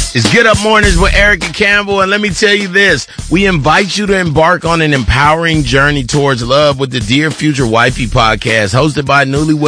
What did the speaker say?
It's Get Up Mornings with Erica Campbell, and let me tell you this. We invite you to embark on an empowering journey towards love with the Dear Future Wifey podcast, hosted by newlywed